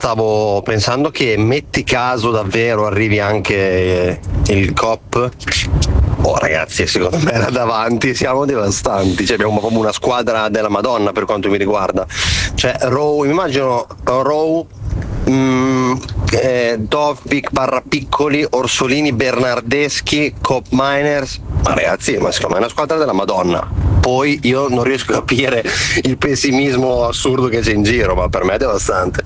stavo pensando che metti caso davvero arrivi anche il COP. Oh ragazzi, secondo me là davanti siamo devastanti, cioè, abbiamo come una squadra della Madonna per quanto mi riguarda. Cioè Rowe, mi immagino Rowe, Dovvik barra Piccoli, Orsolini, Bernardeschi, Cop Miners. Ma ragazzi, ma secondo me è una squadra della Madonna. Poi io non riesco a capire il pessimismo assurdo che c'è in giro, ma per me è devastante.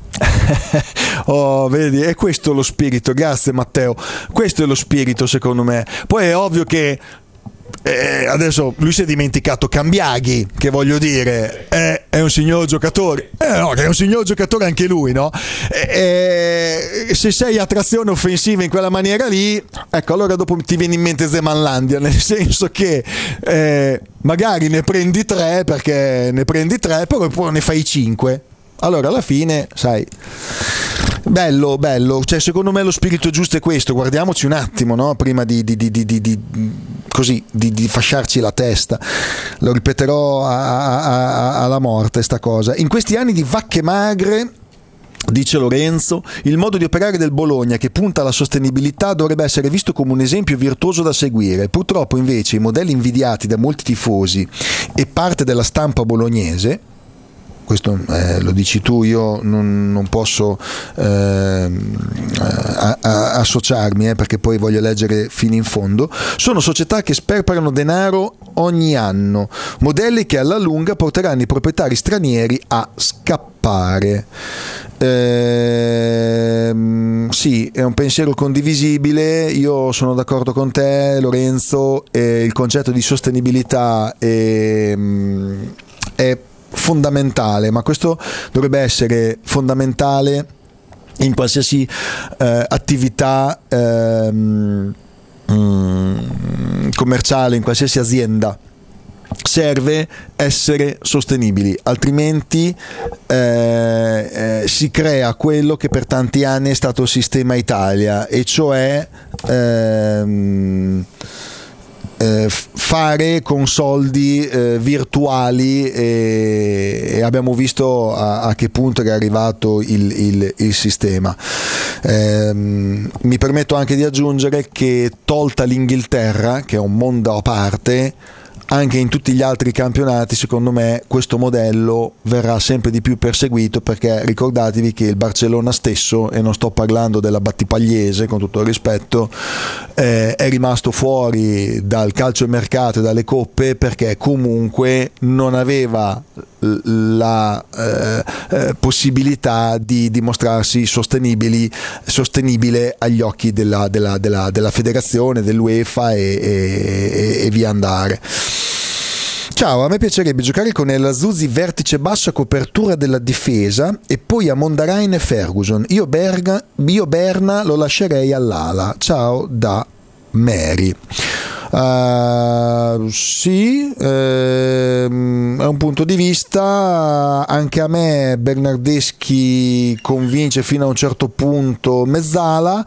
Oh, vedi, è questo lo spirito, grazie Matteo, questo è lo spirito secondo me. Poi è ovvio che adesso lui si è dimenticato Cambiaghi, che voglio dire è un signor giocatore, no, che è un signor giocatore anche lui, no? Se sei a trazione offensiva in quella maniera lì, ecco, allora dopo ti viene in mente Zemanlandia, nel senso che magari ne prendi tre, però poi ne fai 5. Allora alla fine, sai, bello, cioè secondo me lo spirito giusto è questo. Guardiamoci un attimo, no? Prima di fasciarci la testa. Lo ripeterò alla morte sta cosa. In questi anni di vacche magre, dice Lorenzo, il modo di operare del Bologna, che punta alla sostenibilità, dovrebbe essere visto come un esempio virtuoso da seguire. Purtroppo invece i modelli invidiati da molti tifosi e parte della stampa bolognese, questo lo dici tu, io non posso associarmi, perché poi voglio leggere fino in fondo, sono società che sperperano denaro ogni anno, modelli che alla lunga porteranno i proprietari stranieri a scappare. Sì, è un pensiero condivisibile, io sono d'accordo con te Lorenzo, il concetto di sostenibilità è fondamentale, ma questo dovrebbe essere fondamentale in qualsiasi attività commerciale, in qualsiasi azienda. Serve essere sostenibili, altrimenti si crea quello che per tanti anni è stato il sistema Italia, e cioè fare con soldi virtuali, e abbiamo visto a che punto è arrivato il sistema. Mi permetto anche di aggiungere che, tolta l'Inghilterra, che è un mondo a parte, anche in tutti gli altri campionati secondo me questo modello verrà sempre di più perseguito, perché ricordatevi che il Barcellona stesso, e non sto parlando della Battipagliese con tutto il rispetto, è rimasto fuori dal calciomercato e dalle coppe perché comunque non aveva la possibilità di dimostrarsi sostenibile agli occhi della federazione, dell'UEFA e via andare. Ciao, a me piacerebbe giocare con El Azzuzzi vertice basso a copertura della difesa e poi a Mondarain e Ferguson. Io Berna lo lascerei all'ala. Ciao da Mary. Sì, è un punto di vista. Anche a me Bernardeschi convince fino a un certo punto Mezzala,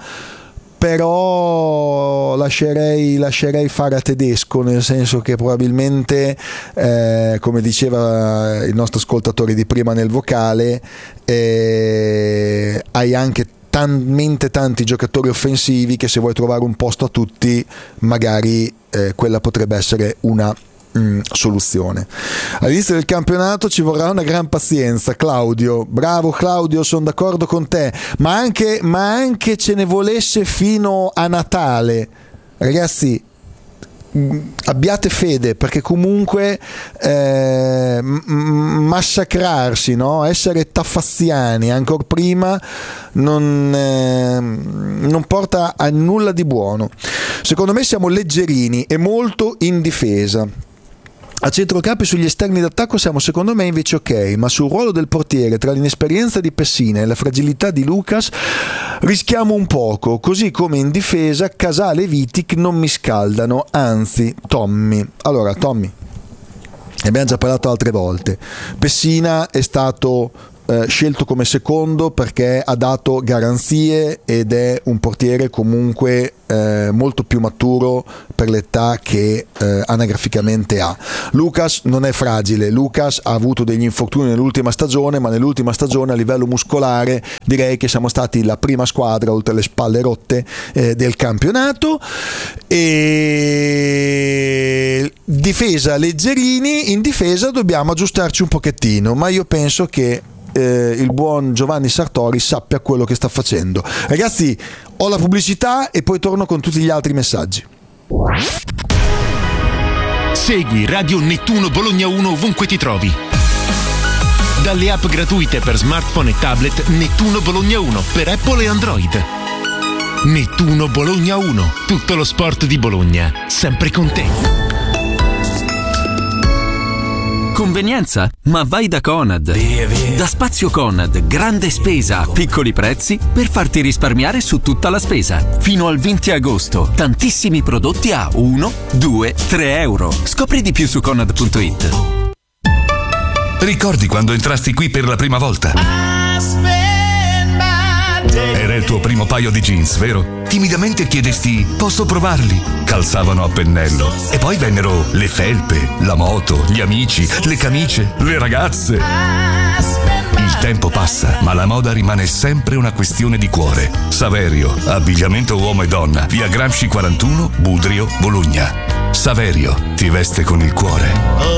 però lascerei fare a Tedesco, nel senso che probabilmente come diceva il nostro ascoltatore di prima nel vocale, hai anche talmente tanti giocatori offensivi che se vuoi trovare un posto a tutti magari quella potrebbe essere una soluzione. All'inizio del campionato ci vorrà una gran pazienza, Claudio. Bravo Claudio, sono d'accordo con te, ma anche ce ne volesse fino a Natale, ragazzi. Abbiate fede, perché comunque massacrarsi, no? Essere taffaziani ancora prima non porta a nulla di buono. Secondo me siamo leggerini e molto in difesa. A centrocampo e sugli esterni d'attacco siamo secondo me invece ok, ma sul ruolo del portiere, tra l'inesperienza di Pessina e la fragilità di Lucas, rischiamo un poco, così come in difesa Casale e Vitic non mi scaldano, anzi Tommy. Allora Tommy, ne abbiamo già parlato altre volte, Pessina è stato scelto come secondo perché ha dato garanzie ed è un portiere comunque molto più maturo per l'età che anagraficamente ha. Lucas non è fragile, Lucas ha avuto degli infortuni nell'ultima stagione, ma nell'ultima stagione a livello muscolare direi che siamo stati la prima squadra oltre le spalle rotte del campionato. E difesa leggerini, in difesa dobbiamo aggiustarci un pochettino, ma io penso che il buon Giovanni Sartori sappia quello che sta facendo. Ragazzi, ho la pubblicità e poi torno con tutti gli altri messaggi. Segui Radio Nettuno Bologna 1 ovunque ti trovi. Dalle app gratuite per smartphone e tablet Nettuno Bologna 1 per Apple e Android. Nettuno Bologna 1, tutto lo sport di Bologna, sempre con te. Convenienza? Ma vai da Conad. Da Spazio Conad, grande spesa a piccoli prezzi per farti risparmiare su tutta la spesa. Fino al 20 agosto, tantissimi prodotti a 1, 2, 3 euro. Scopri di più su Conad.it. Ricordi quando entrasti qui per la prima volta? Era il tuo primo paio di jeans, vero? Timidamente chiedesti: posso provarli? Calzavano a pennello. E poi vennero le felpe, la moto, gli amici, le camicie, le ragazze. Il tempo passa, ma la moda rimane sempre una questione di cuore. Saverio, abbigliamento uomo e donna, via Gramsci 41, Budrio, Bologna. Saverio, ti veste con il cuore.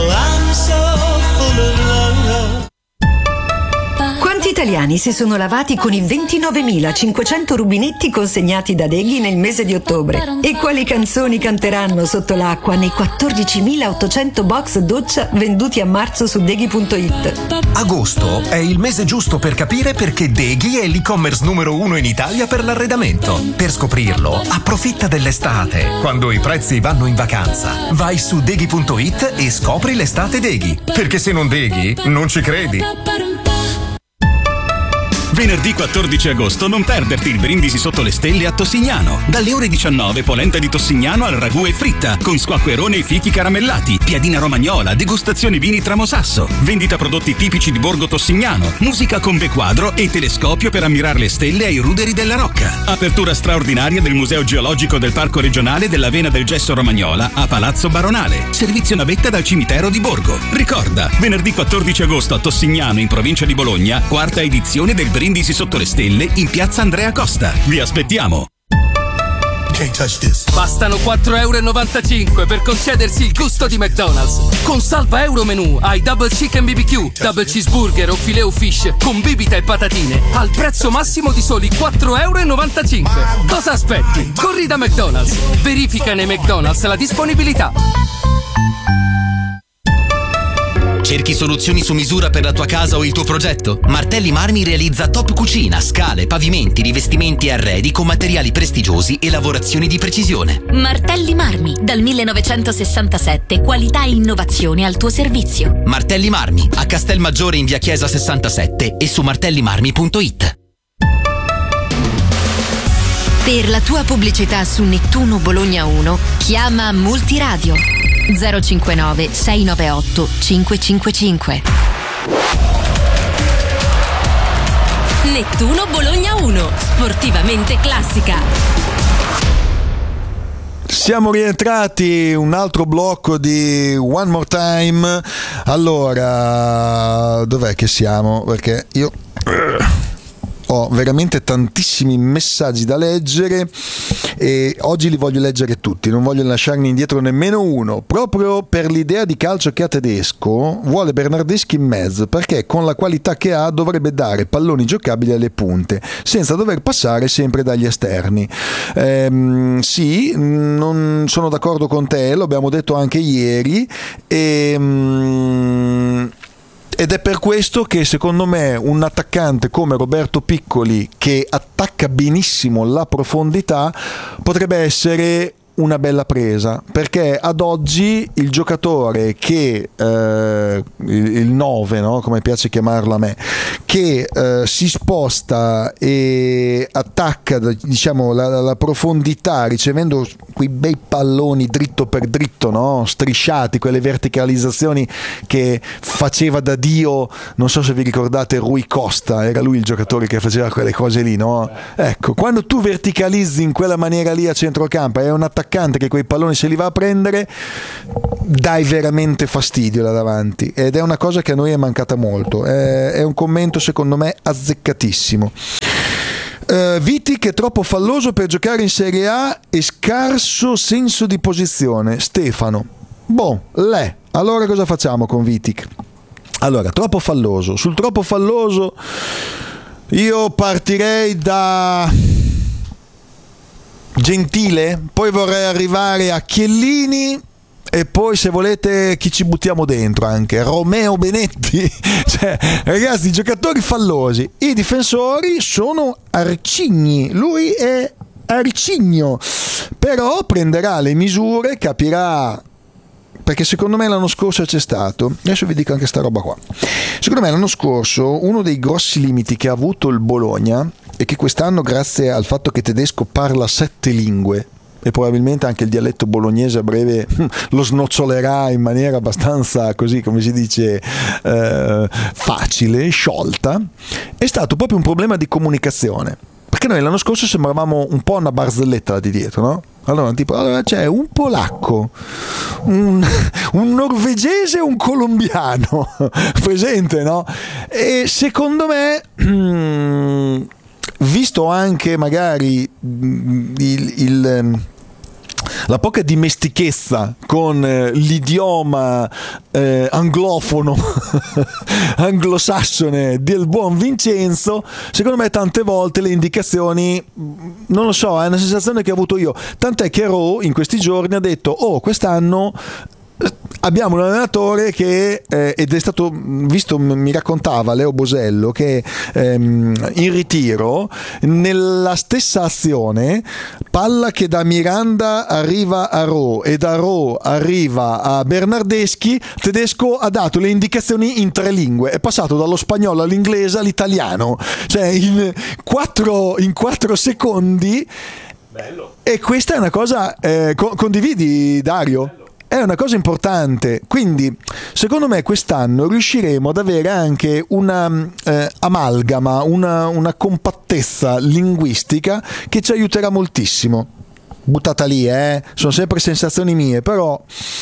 Quanti italiani si sono lavati con i 29.500 rubinetti consegnati da Deghi nel mese di ottobre? E quali canzoni canteranno sotto l'acqua nei 14.800 box doccia venduti a marzo su Deghi.it? Agosto è il mese giusto per capire perché Deghi è l'e-commerce numero 1 in Italia per l'arredamento. Per scoprirlo, approfitta dell'estate, quando i prezzi vanno in vacanza. Vai su Deghi.it e scopri l'estate Deghi. Perché se non Deghi, non ci credi. Venerdì 14 agosto non perderti il brindisi sotto le stelle a Tossignano. Dalle ore 19 polenta di Tossignano al ragù e fritta, con squacquerone e fichi caramellati, piadina romagnola, degustazione vini Tramosasso, vendita prodotti tipici di Borgo Tossignano, musica con bequadro e telescopio per ammirare le stelle ai ruderi della Rocca. Apertura straordinaria del Museo Geologico del Parco Regionale della Vena del Gesso Romagnola a Palazzo Baronale. Servizio navetta dal cimitero di Borgo. Ricorda, venerdì 14 agosto a Tossignano in provincia di Bologna, quarta edizione del brindisi sotto le stelle in piazza Andrea Costa. Vi aspettiamo. Bastano 4,95 € per concedersi il gusto di McDonald's. Con salva euro menù hai Double Chicken BBQ, Double Cheeseburger o Filet o Fish con bibita e patatine al prezzo massimo di soli 4,95 €. Cosa aspetti? Corri da McDonald's. Verifica nei McDonald's la disponibilità. Cerchi soluzioni su misura per la tua casa o il tuo progetto? Martelli Marmi realizza top cucina, scale, pavimenti, rivestimenti e arredi con materiali prestigiosi e lavorazioni di precisione. Martelli Marmi, dal 1967, qualità e innovazione al tuo servizio. Martelli Marmi, a Castelmaggiore in via Chiesa 67 e su martellimarmi.it. Per la tua pubblicità su Nettuno Bologna 1, chiama Multiradio 059 698 555. Nettuno Bologna 1, sportivamente classica. Siamo rientrati, un altro blocco di One More Time. Allora, dov'è che siamo? Perché io ho veramente tantissimi messaggi da leggere e oggi li voglio leggere tutti, non voglio lasciarne indietro nemmeno uno. Proprio per l'idea di calcio che ha Tedesco, vuole Bernardeschi in mezzo, perché con la qualità che ha dovrebbe dare palloni giocabili alle punte senza dover passare sempre dagli esterni. Sì, non sono d'accordo con te, lo abbiamo detto anche ieri, ed è per questo che secondo me un attaccante come Roberto Piccoli, che attacca benissimo la profondità, potrebbe essere una bella presa, perché ad oggi il giocatore che il 9, no? Come piace chiamarlo a me, che si sposta e attacca, diciamo, la profondità, ricevendo quei bei palloni dritto per dritto, no? Strisciati, quelle verticalizzazioni che faceva da Dio. Non so se vi ricordate Rui Costa, era lui il giocatore che faceva quelle cose lì, no? Ecco, quando tu verticalizzi in quella maniera lì a centrocampo e è un attaccante che quei palloni se li va a prendere, dai veramente fastidio là davanti, ed è una cosa che a noi è mancata molto. È un commento secondo me azzeccatissimo. Vitic è troppo falloso per giocare in Serie A e scarso senso di posizione. Stefano, allora cosa facciamo con Vitic? Allora, troppo falloso. Sul troppo falloso io partirei da Gentile, poi vorrei arrivare a Chiellini e poi, se volete, chi ci buttiamo dentro anche? Romeo Benetti. Cioè, ragazzi, giocatori fallosi. I difensori sono arcigni, lui è arcigno, però prenderà le misure, capirà, perché secondo me l'anno scorso c'è stato, adesso vi dico anche sta roba qua, secondo me l'anno scorso uno dei grossi limiti che ha avuto il Bologna è che quest'anno, grazie al fatto che Tedesco parla 7 lingue e probabilmente anche il dialetto bolognese a breve lo snocciolerà in maniera abbastanza, così come si dice, facile, sciolta, è stato proprio un problema di comunicazione, perché noi l'anno scorso sembravamo un po' una barzelletta di dietro, no? Allora c'è un polacco, un norvegese e un colombiano presente, no? E secondo me, visto anche magari la poca dimestichezza con l'idioma anglofono anglosassone del buon Vincenzo, secondo me tante volte le indicazioni, non lo so, è una sensazione che ho avuto io, tant'è che Ro in questi giorni ha detto quest'anno abbiamo un allenatore che ed è stato visto, mi raccontava Leo Bosello, che in ritiro nella stessa azione, palla che da Miranda arriva a Ro e da Ro arriva a Bernardeschi, Tedesco ha dato le indicazioni in 3 lingue, è passato dallo spagnolo all'inglese all'italiano, cioè in 4 secondi. Bello. E questa è una cosa, condividi, Dario? Bello. È una cosa importante, quindi secondo me quest'anno riusciremo ad avere anche una amalgama, una compattezza linguistica che ci aiuterà moltissimo. Buttata lì, sono sempre sensazioni mie, però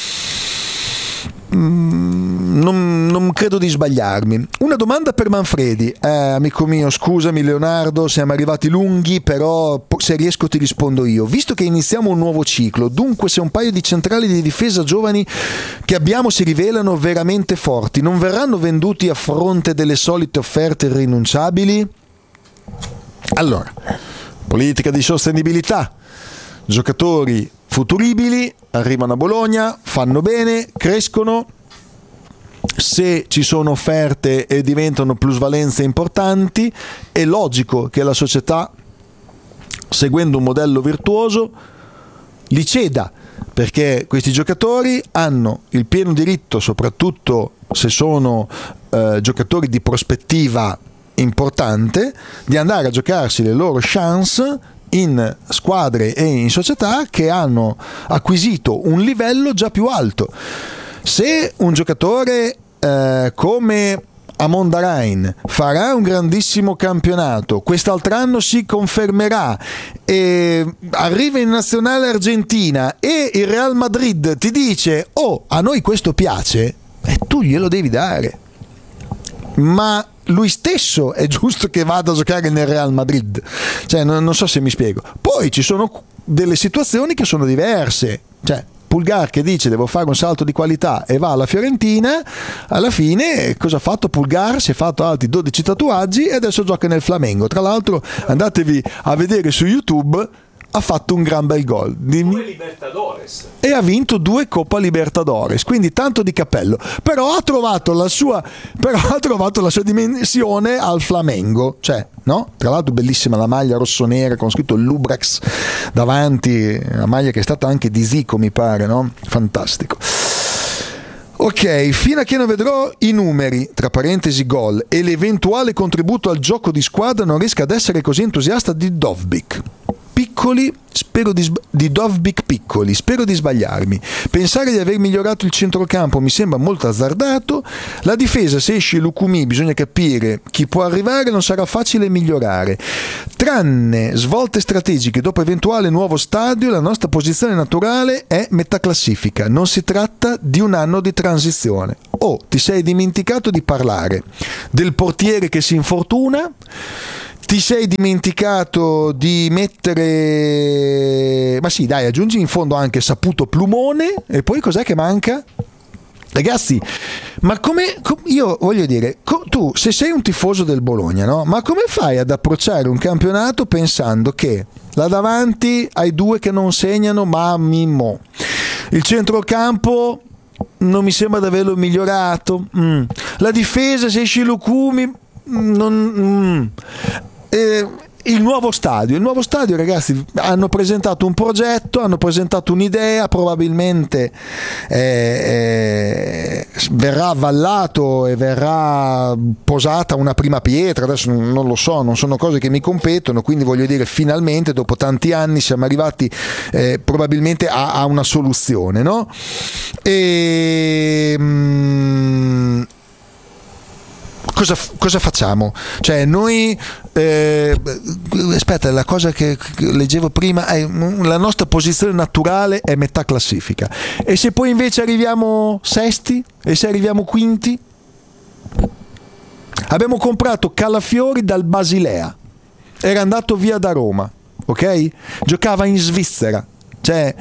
non credo di sbagliarmi. Una domanda per Manfredi, amico mio, scusami Leonardo, siamo arrivati lunghi, però se riesco ti rispondo io. Visto che iniziamo un nuovo ciclo, dunque se un paio di centrali di difesa giovani che abbiamo si rivelano veramente forti, non verranno venduti a fronte delle solite offerte irrinunciabili? Allora, politica di sostenibilità, giocatori futuribili arrivano a Bologna, fanno bene, crescono. Se ci sono offerte e diventano plusvalenze importanti, è logico che la società, seguendo un modello virtuoso, li ceda, perché questi giocatori hanno il pieno diritto, soprattutto se sono giocatori di prospettiva importante, di andare a giocarsi le loro chance in squadre e in società che hanno acquisito un livello già più alto. Se un giocatore come Amon Darain farà un grandissimo campionato, quest'altro anno si confermerà e arriva in nazionale argentina e il Real Madrid ti dice a noi questo piace, e tu glielo devi dare, ma lui stesso è giusto che vada a giocare nel Real Madrid, cioè non so se mi spiego. Poi ci sono delle situazioni che sono diverse, cioè Pulgar che dice devo fare un salto di qualità e va alla Fiorentina, alla fine cosa ha fatto Pulgar? Si è fatto altri 12 tatuaggi e adesso gioca nel Flamengo. Tra l'altro andatevi a vedere su YouTube, ha fatto un gran bel gol. 2 Libertadores. E ha vinto 2 Coppa Libertadores, quindi tanto di cappello. Però ha trovato la sua dimensione al Flamengo, cioè, no? Tra l'altro bellissima la maglia rossonera con scritto Lubrax davanti, una maglia che è stata anche di Zico, mi pare, no? Fantastico. Ok, fino a che non vedrò i numeri, tra parentesi gol, e l'eventuale contributo al gioco di squadra, non riesco ad essere così entusiasta di Dovbyk. piccoli, di Dovbyk piccoli, spero di sbagliarmi. Pensare di aver migliorato il centrocampo mi sembra molto azzardato. La difesa, se esce Lukumi, bisogna capire chi può arrivare, non sarà facile migliorare. Tranne svolte strategiche dopo eventuale nuovo stadio, la nostra posizione naturale è metà classifica. Non si tratta di un anno di transizione. Ti sei dimenticato di parlare del portiere che si infortuna. Ti sei dimenticato di mettere, ma sì, dai, aggiungi in fondo anche Saputo Plumone. E poi cos'è che manca? Ragazzi, ma io voglio dire, tu se sei un tifoso del Bologna, no? Ma come fai ad approcciare un campionato pensando che là davanti hai due che non segnano, ma Mimmo, il centrocampo non mi sembra di averlo migliorato, la difesa, se esci Lukumi, il nuovo stadio, ragazzi, hanno presentato un progetto, hanno presentato un'idea, probabilmente verrà avallato e verrà posata una prima pietra, adesso non lo so, non sono cose che mi competono, quindi voglio dire, finalmente dopo tanti anni siamo arrivati probabilmente a una soluzione, no? Cosa facciamo? Cioè noi aspetta, la cosa che leggevo prima è la nostra posizione naturale è metà classifica, e se poi invece arriviamo sesti e se arriviamo quinti? Abbiamo comprato Calafiori dal Basilea, era andato via da Roma, ok? Giocava in Svizzera. Cioè,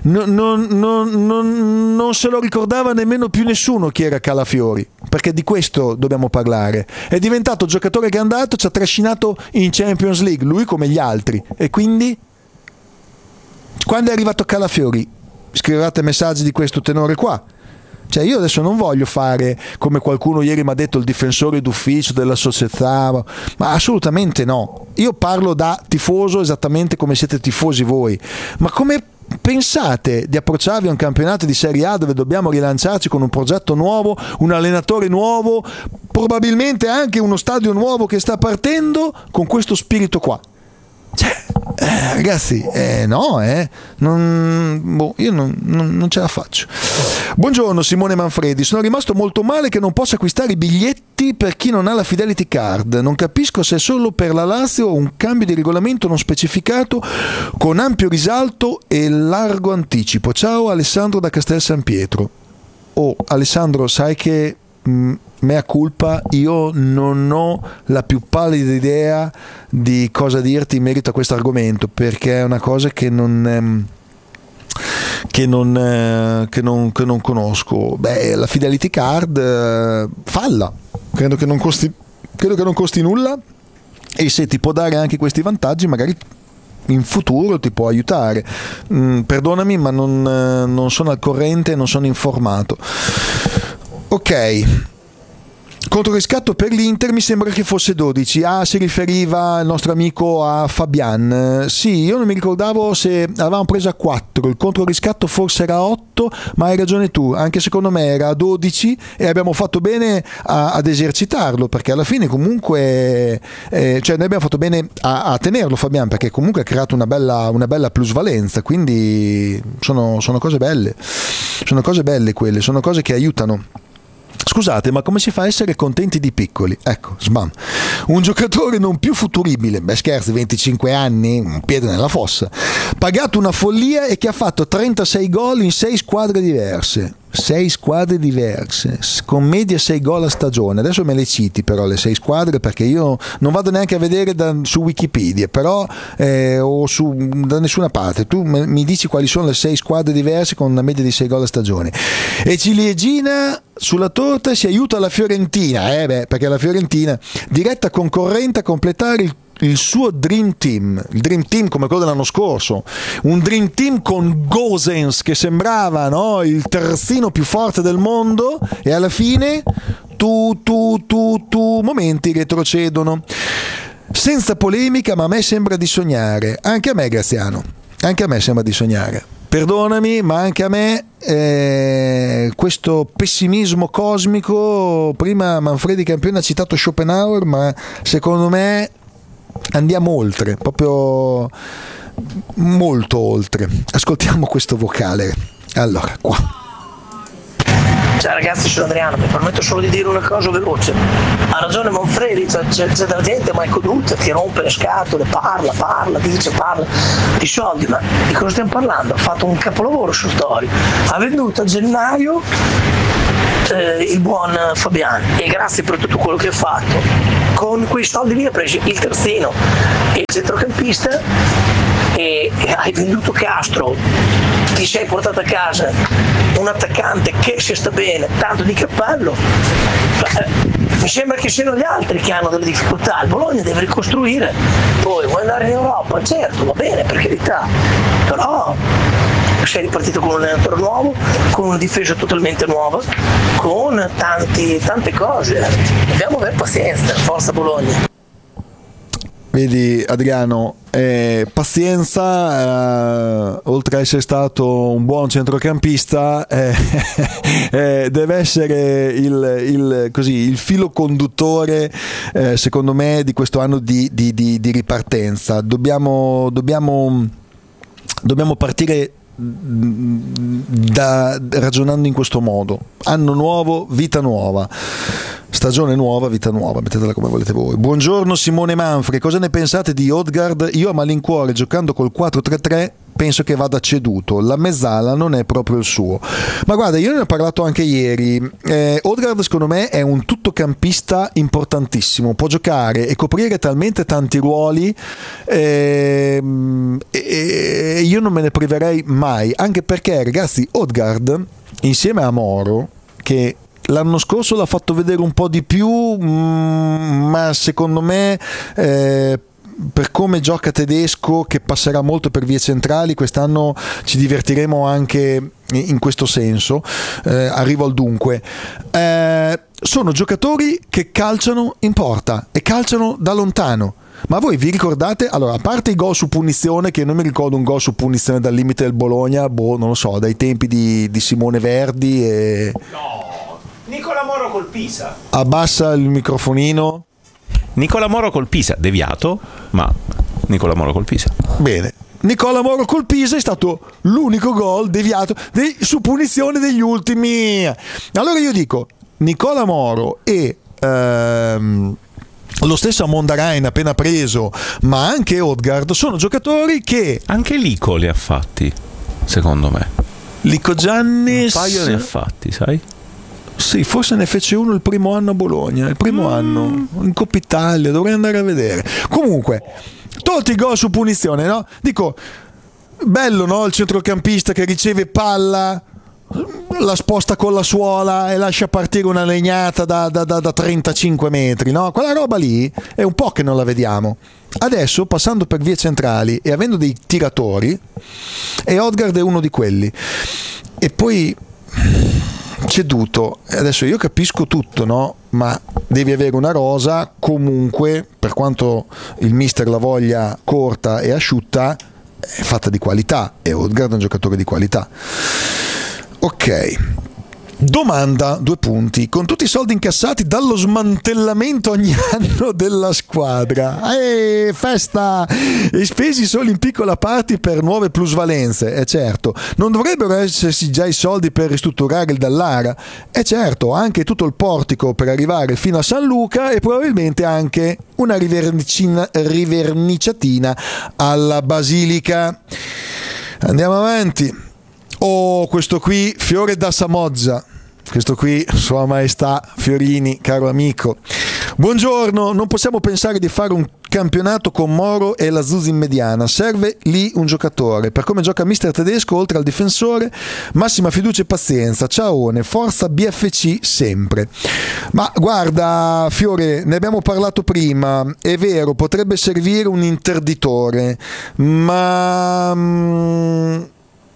non se lo ricordava nemmeno più nessuno chi era Calafiori, perché di questo dobbiamo parlare. È diventato giocatore che è andato, ci ha trascinato in Champions League, lui come gli altri. E quindi, quando è arrivato Calafiori, scrivete messaggi di questo tenore qua. Cioè, io adesso non voglio fare come qualcuno ieri mi ha detto, il difensore d'ufficio della società, ma assolutamente no. Io parlo da tifoso esattamente come siete tifosi voi. Ma come pensate di approcciarvi a un campionato di Serie A dove dobbiamo rilanciarci con un progetto nuovo, un allenatore nuovo, probabilmente anche uno stadio nuovo che sta partendo, con questo spirito qua? Cioè, ragazzi, io non ce la faccio. Buongiorno Simone Manfredi, sono rimasto molto male che non possa acquistare i biglietti per chi non ha la Fidelity Card. Non capisco se è solo per la Lazio o un cambio di regolamento non specificato con ampio risalto e largo anticipo. Ciao Alessandro da Castel San Pietro. Alessandro, sai che mea culpa, io non ho la più pallida idea di cosa dirti in merito a questo argomento, perché è una cosa che non conosco. La Fidelity Card falla, credo che non costi nulla, e se ti può dare anche questi vantaggi magari in futuro ti può aiutare. Perdonami, ma non sono al corrente, non sono informato. Ok, controriscatto per l'Inter mi sembra che fosse 12. Si riferiva il nostro amico a Fabian. Sì, io non mi ricordavo se avevamo preso a 4, il controriscatto forse era 8, ma hai ragione tu, anche secondo me era a 12 e abbiamo fatto bene ad esercitarlo, perché alla fine comunque noi abbiamo fatto bene a tenerlo Fabian, perché comunque ha creato una bella plusvalenza, quindi sono cose belle, quelle sono cose che aiutano. Scusate, ma come si fa a essere contenti di piccoli? Ecco, sbam. Un giocatore non più futuribile, scherzi, 25 anni, un piede nella fossa, pagato una follia e che ha fatto 36 gol in 6 squadre diverse. 6 squadre diverse, con media 6 gol a stagione. Adesso me le citi però le 6 squadre, perché io non vado neanche a vedere su Wikipedia, però o da nessuna parte. Tu mi dici quali sono le 6 squadre diverse con una media di 6 gol a stagione. E ciliegina sulla torta si aiuta la Fiorentina, perché la Fiorentina, diretta concorrente a completare il suo Dream Team, il Dream Team come quello dell'anno scorso, un Dream Team con Gosens che sembrava, no, il terzino più forte del mondo, e alla fine momenti retrocedono. Senza polemica, ma a me sembra di sognare, anche a me Graziano, anche a me sembra di sognare. Perdonami, ma anche a me questo pessimismo cosmico. Prima Manfredi Campione ha citato Schopenhauer, ma secondo me andiamo oltre, proprio molto oltre. Ascoltiamo questo vocale. Allora, qua. Ciao ragazzi, sono Adriano, mi permetto solo di dire una cosa veloce. Ha ragione Manfredi, c'è della gente mai caduta che rompe le scatole, parla di soldi, ma di cosa stiamo parlando? Ha fatto un capolavoro su Story, ha venduto a gennaio il buon Fabiani, e grazie per tutto quello che ha fatto. Con quei soldi lì ha preso il terzino e il centrocampista e hai venduto Castro, ti sei portato a casa un attaccante che se sta bene, tanto di cappello. Mi sembra che siano gli altri che hanno delle difficoltà. Il Bologna deve ricostruire, poi vuoi andare in Europa, certo, va bene, per carità, però sei ripartito con un allenatore nuovo, con una difesa totalmente nuova, con tante cose. Dobbiamo avere pazienza, forza Bologna. Vedi Adriano, pazienza, oltre a essere stato un buon centrocampista, deve essere il filo conduttore, secondo me, di questo anno di ripartenza. Dobbiamo partire ragionando in questo modo: anno nuovo, vita nuova, stagione nuova, vita nuova, mettetela come volete voi. Buongiorno Simone Manfri, cosa ne pensate di Odegaard? Io a malincuore, giocando col 4-3-3, penso che vada ceduto, la mezzala non è proprio il suo. Ma guarda, io ne ho parlato anche ieri. Odegaard secondo me è un tuttocampista importantissimo, può giocare e coprire talmente tanti ruoli, e io non me ne priverei mai, anche perché ragazzi, Odegaard insieme a Moro, che l'anno scorso l'ha fatto vedere un po' di più, ma secondo me per come gioca Tedesco, che passerà molto per vie centrali, quest'anno ci divertiremo anche in questo senso. Arrivo al dunque. Sono giocatori che calciano in porta e calciano da lontano. Ma voi vi ricordate, allora, a parte i gol su punizione, che non mi ricordo un gol su punizione dal limite del Bologna, non lo so, dai tempi di Simone Verdi e... No, Nicola Moro col Pisa. Abbassa il microfonino. Nicola Moro col Pisa, deviato, ma Nicola Moro col Pisa. Bene. Nicola Moro col Pisa è stato l'unico gol deviato su punizione degli ultimi. Allora io dico, Nicola Moro e lo stesso Mondarain appena preso, ma anche Odegaard, sono giocatori che... Anche Lico li ha fatti, secondo me. Lico Giannis... Un paio ne ha fatti, sai? Sì, forse ne fece uno il primo anno a Bologna, il primo anno in Coppa Italia, dovrei andare a vedere. Comunque, tolti i gol su punizione, no? Dico, bello, no? Il centrocampista che riceve palla, la sposta con la suola e lascia partire una legnata da 35 metri, no? Quella roba lì è un po' che non la vediamo. Adesso, passando per vie centrali e avendo dei tiratori, e Odegaard è uno di quelli. E poi... ceduto, adesso io capisco tutto, no? Ma devi avere una rosa comunque, per quanto il mister la voglia corta e asciutta, è fatta di qualità, e Odegaard è un giocatore di qualità. Ok, domanda, 2 punti: con tutti i soldi incassati dallo smantellamento ogni anno della squadra, festa, e spesi solo in piccola parte per nuove plusvalenze, certo, non dovrebbero esserci già i soldi per ristrutturare il Dallara? Certo, anche tutto il portico per arrivare fino a San Luca, e probabilmente anche una riverniciatina alla Basilica. Andiamo avanti. Questo qui, fiore da Samoggia. Questo qui, Sua Maestà Fiorini, caro amico. Buongiorno, non possiamo pensare di fare un campionato con Moro e la Zuz in mediana. Serve lì un giocatore. Per come gioca mister Tedesco, oltre al difensore, massima fiducia e pazienza. Ciaone, forza BFC sempre. Ma guarda, Fiore, ne abbiamo parlato prima. È vero, potrebbe servire un interditore, ma...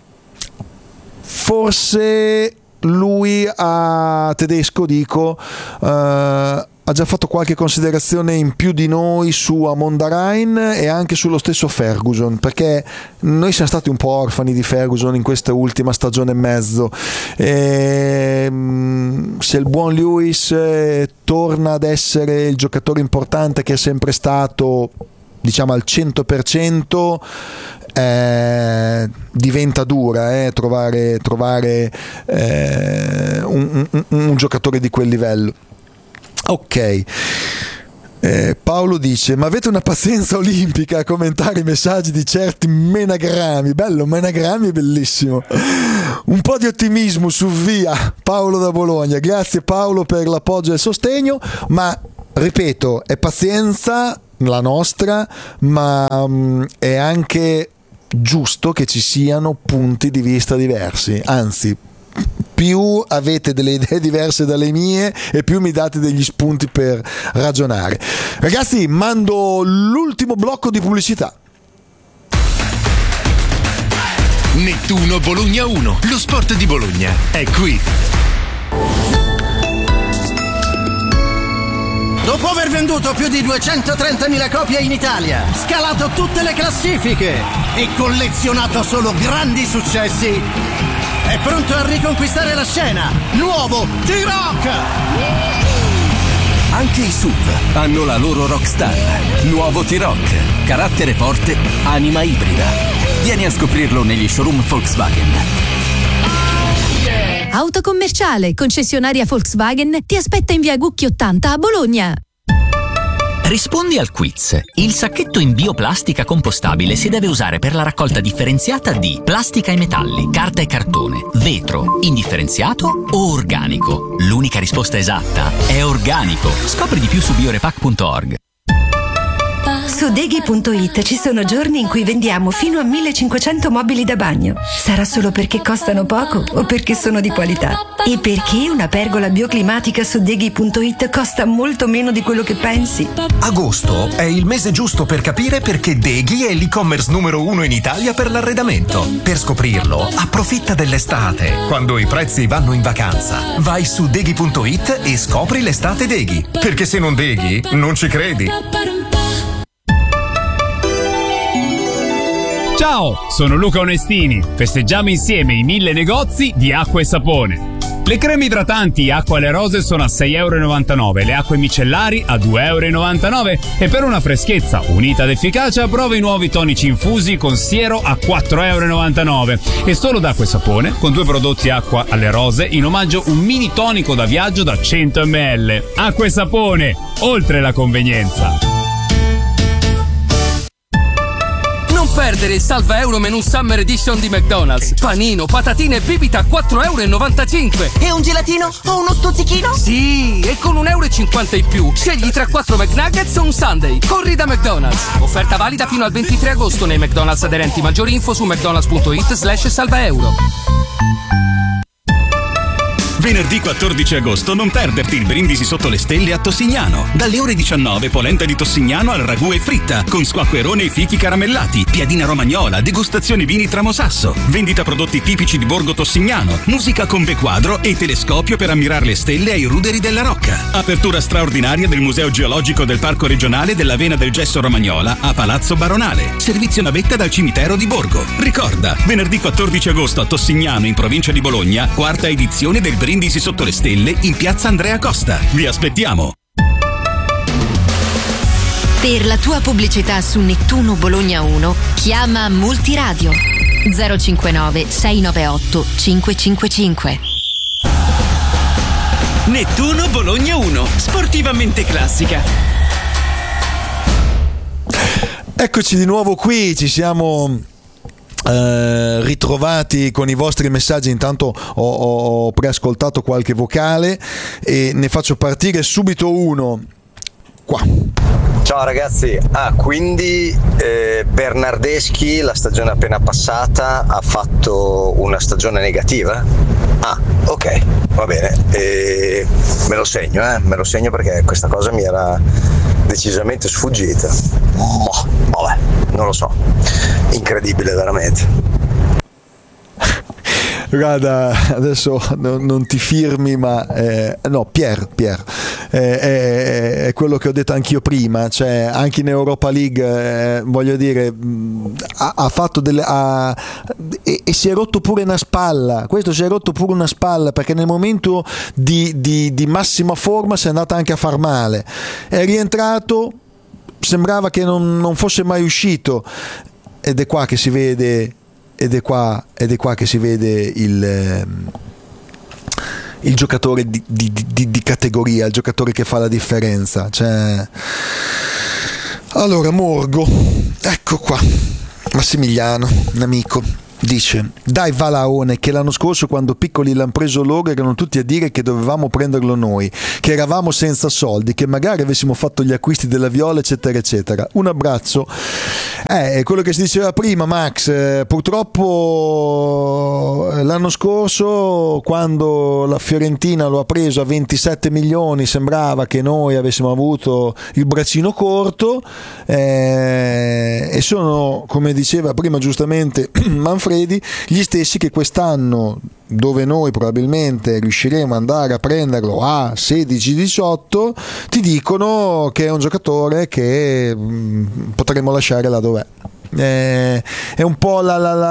forse lui a Tedesco, dico, ha già fatto qualche considerazione in più di noi su Mondarain e anche sullo stesso Ferguson, perché noi siamo stati un po' orfani di Ferguson in questa ultima stagione e mezzo. Se il buon Lewis torna ad essere il giocatore importante che è sempre stato, diciamo al 100%, diventa dura trovare un giocatore di quel livello. Ok. Paolo dice: ma avete una pazienza olimpica a commentare i messaggi di certi menagrami? Bello, menagrami è bellissimo. Un po' di ottimismo su via. Paolo da Bologna. Grazie Paolo per l'appoggio e il sostegno, ma ripeto, è pazienza la nostra, ma è anche giusto che ci siano punti di vista diversi, anzi più avete delle idee diverse dalle mie e più mi date degli spunti per ragionare. Ragazzi, mando l'ultimo blocco di pubblicità. Nettuno Bologna 1, lo sport di Bologna è qui. Dopo aver venduto più di 230.000 copie in Italia, scalato tutte le classifiche e collezionato solo grandi successi, è pronto a riconquistare la scena. Nuovo T-Rock! Anche i SUV hanno la loro rockstar. Nuovo T-Rock. Carattere forte, anima ibrida. Vieni a scoprirlo negli showroom Volkswagen. Autocommerciale, concessionaria Volkswagen, ti aspetta in via Gucchi 80 a Bologna. Rispondi al quiz. Il sacchetto in bioplastica compostabile si deve usare per la raccolta differenziata di plastica e metalli, carta e cartone, vetro, indifferenziato o organico. L'unica risposta esatta è organico. Scopri di più su biorepack.org. Su Deghi.it ci sono giorni in cui vendiamo fino a 1500 mobili da bagno. Sarà solo perché costano poco o perché sono di qualità? E perché una pergola bioclimatica su Deghi.it costa molto meno di quello che pensi? Agosto è il mese giusto per capire perché Deghi è l'e-commerce numero 1 in Italia per l'arredamento. Per scoprirlo, approfitta dell'estate, quando i prezzi vanno in vacanza. Vai su Deghi.it e scopri l'estate Deghi. Perché se non Deghi, non ci credi. Ciao, sono Luca Onestini. Festeggiamo insieme i 1000 negozi di acqua e sapone. Le creme idratanti Acqua alle Rose sono a €6,99, le acque micellari a €2,99 e per una freschezza unita ad efficacia prova i nuovi tonici infusi con siero a €4,99 e solo da Acqua e Sapone con 2 prodotti Acqua alle Rose in omaggio un mini tonico da viaggio da 100 ml. Acqua e Sapone, oltre la convenienza. Non perdere il salva euro menù Summer Edition di McDonald's. Panino, patatine e bibita a €4,95. E un gelatino o uno stuzzichino? Sì, e con €1,50 in più scegli tra 4 McNuggets o un Sunday. Corri da McDonald's. Offerta valida fino al 23 agosto nei McDonald's aderenti. Maggiori info su mcdonalds.it/salvaeuro. Venerdì 14 agosto non perderti il brindisi sotto le stelle a Tossignano. Dalle ore 19 polenta di Tossignano al ragù e fritta, con squacquerone e fichi caramellati, piadina romagnola, degustazione vini Tramosasso, vendita prodotti tipici di Borgo Tossignano, musica con vequadro e telescopio per ammirare le stelle ai ruderi della Rocca. Apertura straordinaria del Museo Geologico del Parco Regionale della Vena del Gesso Romagnola a Palazzo Baronale. Servizio navetta dal cimitero di Borgo. Ricorda, venerdì 14 agosto a Tossignano in provincia di Bologna, quarta edizione del Brindisi sotto le stelle in piazza Andrea Costa. Vi aspettiamo! Per la tua pubblicità su Nettuno Bologna 1 chiama Multiradio 059 698 555. Nettuno Bologna 1, sportivamente classica. Eccoci di nuovo qui, ci siamo ritrovati con i vostri messaggi. Intanto ho preascoltato qualche vocale e ne faccio partire subito uno qua. Ciao ragazzi, quindi Bernardeschi la stagione appena passata ha fatto una stagione negativa? Ok, va bene, me lo segno perché questa cosa mi era decisamente sfuggita. Vabbè, non lo so, incredibile veramente. Guarda, adesso non ti firmi, ma no, Pier è quello che ho detto anch'io prima, cioè anche in Europa League voglio dire ha fatto e si è rotto pure una spalla. Questo si è rotto pure una spalla perché nel momento di massima forma si è andata anche a far male, è rientrato, sembrava che non fosse mai uscito. ed è qua che si vede che si vede il giocatore di categoria, il giocatore che fa la differenza. Cioè, allora Morgo, ecco qua, Massimiliano, un amico, dice: dai Valaone, che l'anno scorso quando Piccoli l'hanno preso loro erano tutti a dire che dovevamo prenderlo noi, che eravamo senza soldi, che magari avessimo fatto gli acquisti della Viola, eccetera eccetera. Un abbraccio. È quello che si diceva prima, Max. Purtroppo l'anno scorso, quando la Fiorentina lo ha preso a 27 milioni, sembrava che noi avessimo avuto il braccino corto, e sono, come diceva prima giustamente Manfredi, gli stessi che quest'anno, dove noi probabilmente riusciremo ad andare a prenderlo a 16-18, ti dicono che è un giocatore che potremmo lasciare là dov'è. È un po'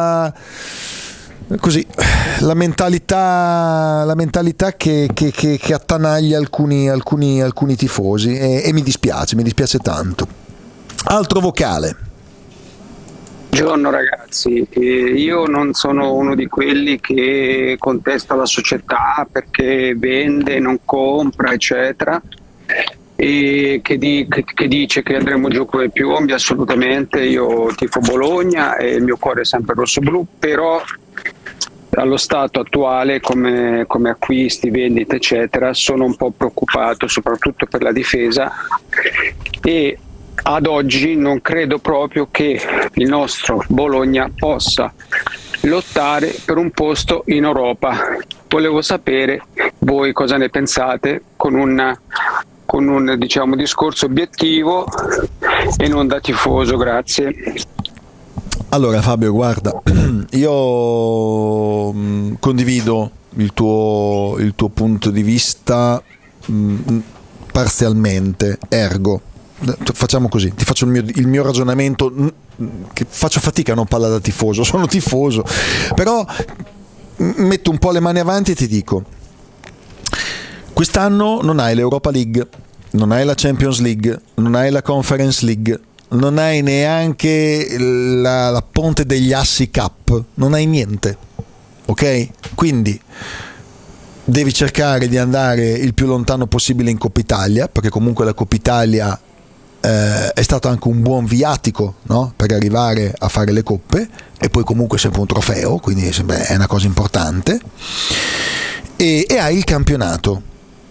così la mentalità che attanaglia alcuni tifosi, e mi dispiace tanto. Altro vocale. Buongiorno ragazzi, io non sono uno di quelli che contesta la società perché vende, non compra, eccetera, e che dice che andremo giù come piombi. Assolutamente, io tifo Bologna e il mio cuore è sempre rosso-blu, però allo stato attuale, come acquisti, vendite, eccetera, sono un po' preoccupato, soprattutto per la difesa, e ad oggi non credo proprio che il nostro Bologna possa lottare per un posto in Europa. Volevo sapere voi cosa ne pensate, con un diciamo discorso obiettivo e non da tifoso. Grazie. Allora Fabio, guarda, io condivido il tuo punto di vista parzialmente, ergo facciamo così, ti faccio il mio ragionamento, che faccio fatica a non parlare da tifoso, sono tifoso, però metto un po' le mani avanti e ti dico: quest'anno non hai l'Europa League, non hai la Champions League, non hai la Conference League, non hai neanche la Ponte degli Assi Cup, non hai niente, ok? Quindi devi cercare di andare il più lontano possibile in Coppa Italia, perché comunque la Coppa Italia è stato anche un buon viatico, no? Per arrivare a fare le coppe, e poi comunque è sempre un trofeo, quindi è una cosa importante, e hai il campionato.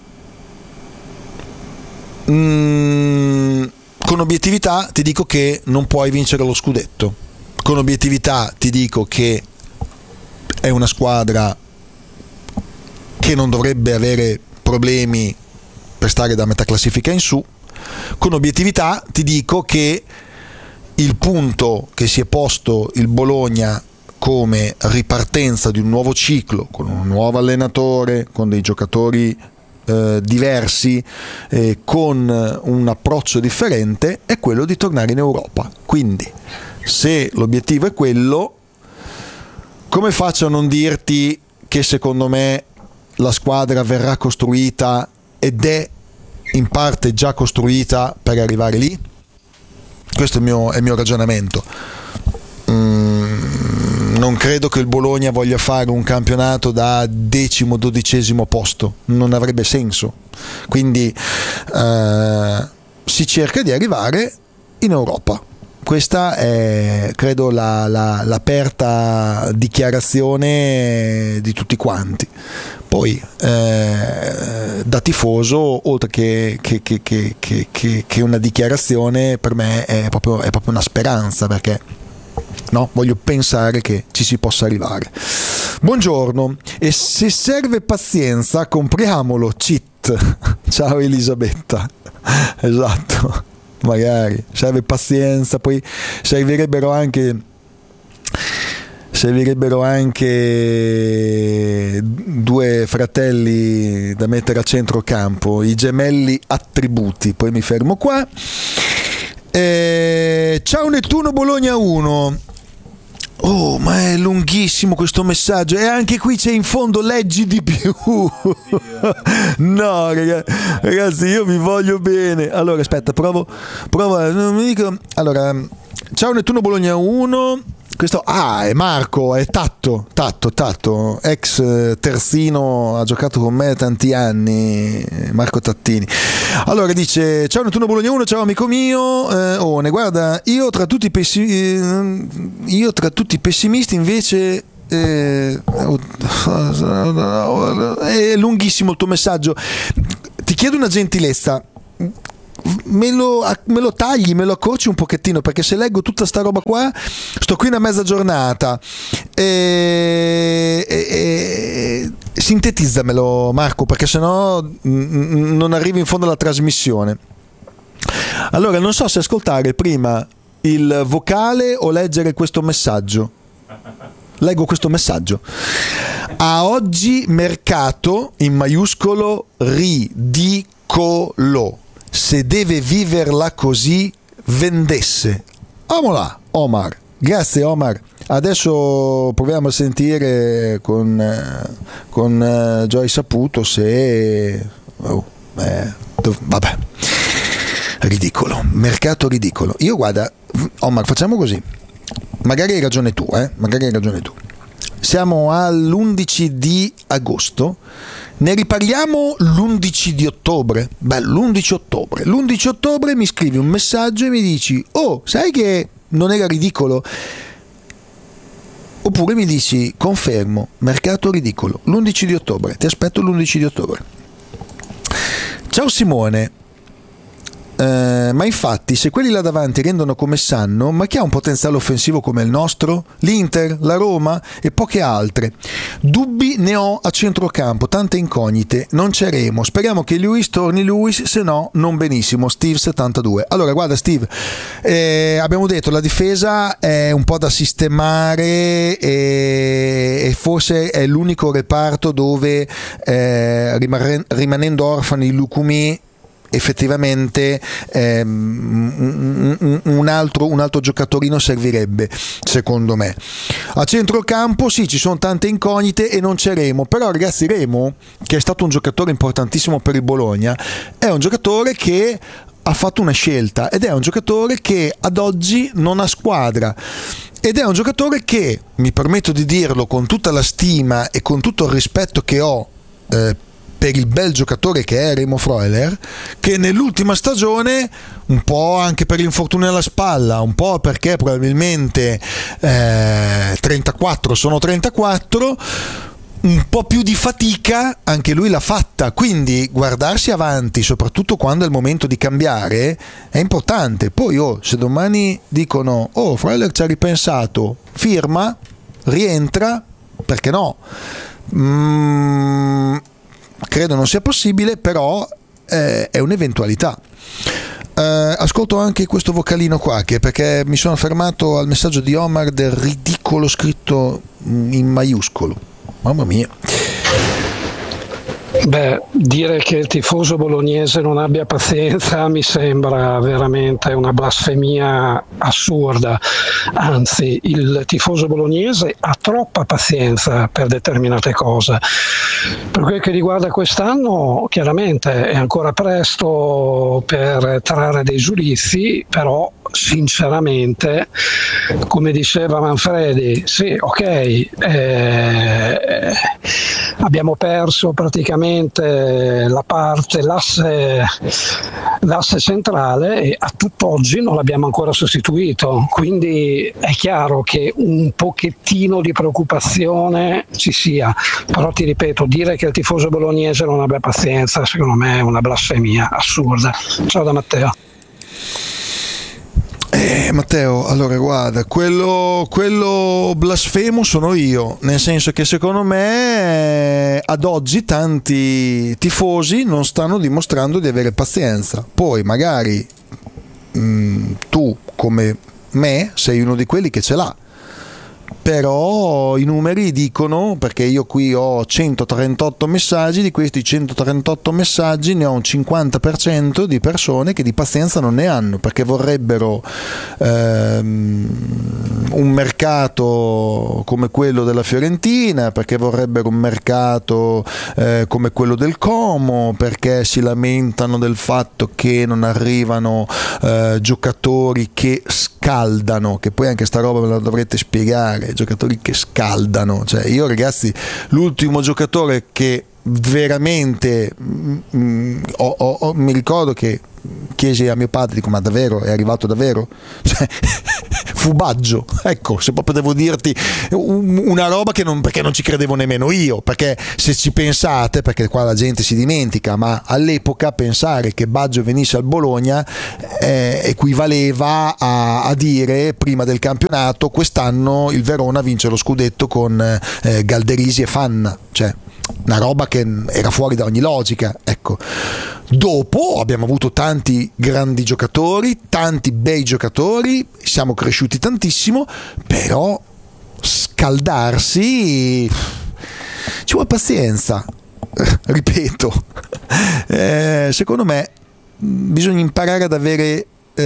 Con obiettività ti dico che non puoi vincere lo scudetto, con obiettività ti dico che è una squadra che non dovrebbe avere problemi per stare da metà classifica in su. Con obiettività ti dico che il punto che si è posto il Bologna come ripartenza di un nuovo ciclo, con un nuovo allenatore, con dei giocatori diversi, con un approccio differente, è quello di tornare in Europa. Quindi se l'obiettivo è quello, come faccio a non dirti che secondo me la squadra verrà costruita, ed è in parte già costruita per arrivare lì? Questo è il mio ragionamento. Non credo che il Bologna voglia fare un campionato da 10-12 posto, non avrebbe senso. Quindi si cerca di arrivare in Europa. Questa è, credo, l'aperta dichiarazione di tutti quanti. Poi da tifoso, oltre che una dichiarazione, per me è proprio una speranza, perché no, voglio pensare che ci si possa arrivare. Buongiorno, e se serve pazienza compriamolo, cheat. Ciao Elisabetta. Esatto, magari serve pazienza, poi servirebbero anche due fratelli da mettere a centrocampo, i gemelli attributi. Poi mi fermo qua. Ciao Nettuno, Bologna 1. Oh, ma è lunghissimo questo messaggio, e anche qui c'è in fondo leggi di più. No ragazzi, io vi voglio bene. Allora aspetta, provo non mi dico. Allora, ciao Nettuno Bologna 1. Questo è Marco, è Tatto, ex terzino, ha giocato con me tanti anni, Marco Tattini. Allora dice: ciao Nettuno Bologna 1, ciao amico mio. Ne guarda, io tra tutti i pessimisti invece. È lunghissimo il tuo messaggio. Ti chiedo una gentilezza. Me lo tagli, me lo accorci un pochettino, perché se leggo tutta sta roba qua sto qui una mezza giornata. Sintetizzamelo, Marco, perché sennò non arrivi in fondo alla trasmissione. Allora, non so se ascoltare prima il vocale o leggere questo messaggio. Leggo questo messaggio. A oggi mercato, in maiuscolo, ridicolo. Se deve viverla così, vendesse. Amola, Omar. Grazie Omar. Adesso proviamo a sentire con Joy Saputo se... vabbè. Ridicolo. Mercato ridicolo. Io guarda, Omar, facciamo così. Magari hai ragione tu, magari hai ragione tu. Siamo all'11 di agosto. Ne riparliamo l'11 di ottobre. Beh, l'11 ottobre mi scrivi un messaggio e mi dici: oh, sai che non era ridicolo? Oppure mi dici: confermo, mercato ridicolo, l'11 di ottobre. Ti aspetto l'11 di ottobre. Ciao Simone. Ma infatti, se quelli là davanti rendono come sanno, ma chi ha un potenziale offensivo come il nostro? L'Inter, la Roma e poche altre. Dubbi ne ho a centrocampo, tante incognite, non c'eremo. Speriamo che Luis torni Luis, se no non benissimo. Steve 72. Allora guarda Steve, abbiamo detto la difesa è un po' da sistemare e forse è l'unico reparto dove rimanendo orfani Lucumi effettivamente un altro giocatorino servirebbe, secondo me. A centrocampo sì, ci sono tante incognite e non c'è Remo, però ragazzi, Remo, che è stato un giocatore importantissimo per il Bologna, è un giocatore che ha fatto una scelta ed è un giocatore che ad oggi non ha squadra. Ed è un giocatore che, mi permetto di dirlo con tutta la stima e con tutto il rispetto che ho per il bel giocatore che è Remo Freuler, che nell'ultima stagione, un po' anche per l'infortunio alla spalla, un po' perché probabilmente 34 sono 34, un po' più di fatica anche lui l'ha fatta, quindi guardarsi avanti, soprattutto quando è il momento di cambiare, è importante. Poi se domani dicono Freuler ci ha ripensato, firma, rientra, perché no? Credo non sia possibile, però è un'eventualità. Ascolto anche questo vocalino qua, perché mi sono fermato al messaggio di Omar del ridicolo scritto in maiuscolo. Mamma mia. Beh, dire che il tifoso bolognese non abbia pazienza mi sembra veramente una blasfemia assurda. Anzi, il tifoso bolognese ha troppa pazienza per determinate cose. Per quel che riguarda quest'anno, chiaramente è ancora presto per trarre dei giudizi, però sinceramente, come diceva Manfredi, sì, ok, abbiamo perso praticamente l'asse centrale e a tutt'oggi non l'abbiamo ancora sostituito, quindi è chiaro che un pochettino di preoccupazione ci sia, però ti ripeto, dire che il tifoso bolognese non abbia pazienza secondo me è una blasfemia assurda. Ciao da Matteo. Matteo, allora guarda, quello blasfemo sono io, nel senso che secondo me ad oggi tanti tifosi non stanno dimostrando di avere pazienza. Poi magari tu come me sei uno di quelli che ce l'ha, però i numeri dicono, perché io qui ho 138 messaggi, di questi 138 messaggi ne ho un 50% di persone che di pazienza non ne hanno, perché vorrebbero un mercato come quello della Fiorentina, perché vorrebbero un mercato come quello del Como, perché si lamentano del fatto che non arrivano giocatori che scaldano, che poi anche sta roba me la dovrete spiegare, giocatori che scaldano. Cioè, io ragazzi, l'ultimo giocatore che veramente mi ricordo che chiesi a mio padre, dico, ma davvero è arrivato davvero? Cioè, fu Baggio, ecco, se proprio devo dirti una roba perché non ci credevo nemmeno io, perché se ci pensate, perché qua la gente si dimentica, ma all'epoca pensare che Baggio venisse al Bologna equivaleva a dire prima del campionato quest'anno il Verona vince lo scudetto con Galderisi e Fanna, cioè una roba che era fuori da ogni logica, ecco. Dopo abbiamo avuto tanti grandi giocatori, tanti bei giocatori, siamo cresciuti tantissimo, però scaldarsi ci vuole pazienza, ripeto. Secondo me bisogna imparare ad avere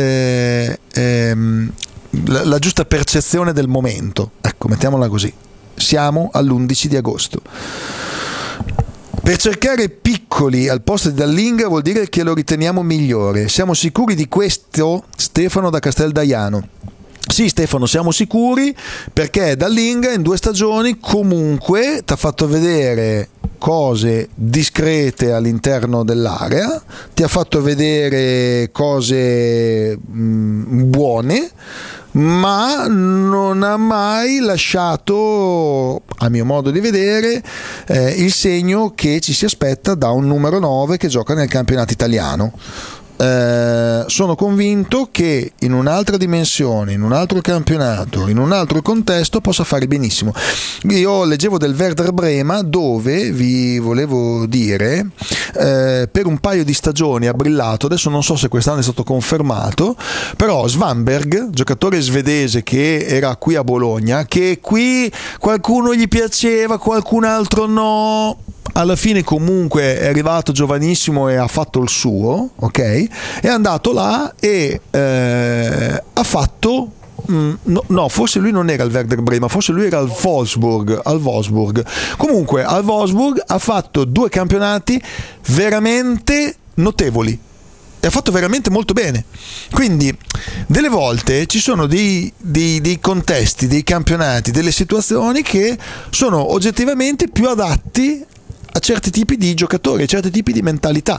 la giusta percezione del momento, ecco, mettiamola così. Siamo all'11 di agosto. Per cercare Piccoli al posto di Dallinga vuol dire che lo riteniamo migliore. Siamo sicuri di questo? Stefano da Casteldaiano. Sì Stefano, siamo sicuri, perché Dallinga in 2 stagioni comunque ti ha fatto vedere cose discrete all'interno dell'area, ti ha fatto vedere cose buone, ma non ha mai lasciato, a mio modo di vedere, il segno che ci si aspetta da un numero 9 che gioca nel campionato italiano. Sono convinto che in un'altra dimensione, in un altro campionato, in un altro contesto possa fare benissimo. Io leggevo del Werder Brema, dove vi volevo dire per un paio di stagioni ha brillato, adesso non so se quest'anno è stato confermato, però Svanberg, giocatore svedese che era qui a Bologna, che qui qualcuno gli piaceva, qualcun altro no, alla fine comunque è arrivato giovanissimo e ha fatto il suo, ok? È andato là e ha fatto no, forse lui non era al Werder Brema, forse lui era al Wolfsburg. Comunque al Wolfsburg ha fatto 2 campionati veramente notevoli e ha fatto veramente molto bene. Quindi delle volte ci sono dei contesti, dei campionati, delle situazioni che sono oggettivamente più adatti a certi tipi di giocatori, a certi tipi di mentalità.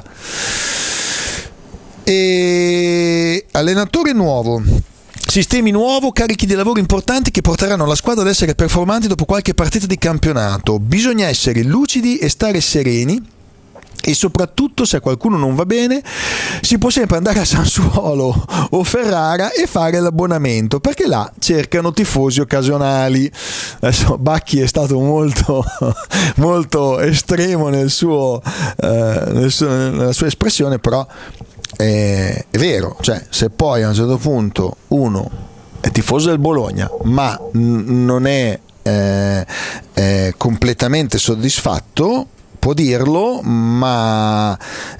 E allenatore nuovo, sistemi nuovo, carichi di lavoro importanti che porteranno la squadra ad essere performanti dopo qualche partita di campionato. Bisogna essere lucidi e stare sereni, e soprattutto, se a qualcuno non va bene, si può sempre andare a Sassuolo o Ferrara e fare l'abbonamento, perché là cercano tifosi occasionali. Adesso Bacchi è stato molto molto estremo nella sua espressione, però è vero, cioè se poi a un certo punto uno è tifoso del Bologna ma non è completamente soddisfatto, può dirlo, ma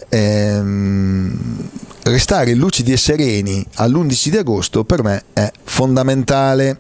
restare lucidi e sereni all'11 di agosto per me è fondamentale.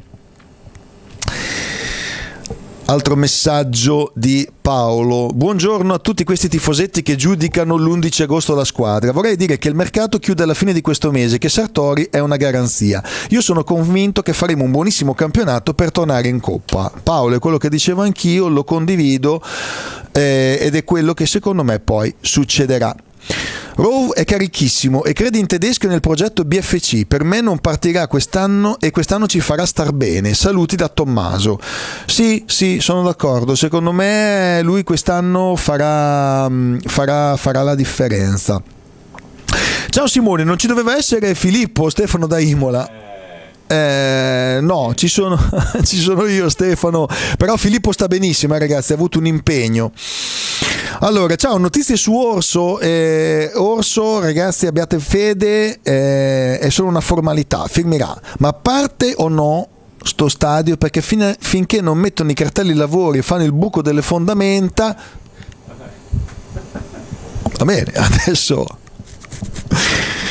Altro messaggio di Paolo: buongiorno a tutti questi tifosetti che giudicano l'11 agosto la squadra. Vorrei dire che il mercato chiude alla fine di questo mese, che Sartori è una garanzia. Io sono convinto che faremo un buonissimo campionato per tornare in Coppa. Paolo, è quello che dicevo anch'io, lo condivido, ed è quello che secondo me poi succederà. Rove è carichissimo e crede in tedesco e nel progetto BFC. Per me non partirà quest'anno e quest'anno ci farà star bene. Saluti da Tommaso. Sì, sono d'accordo. Secondo me lui quest'anno farà la differenza. Ciao Simone, non ci doveva essere Filippo, Stefano da Imola? No, ci sono io, Stefano, però Filippo sta benissimo, ragazzi, ha avuto un impegno. Allora, ciao, notizie su Orso. Orso, ragazzi, abbiate fede, è solo una formalità, firmerà, ma parte o no sto stadio, perché finché non mettono i cartelli lavori e fanno il buco delle fondamenta, va bene,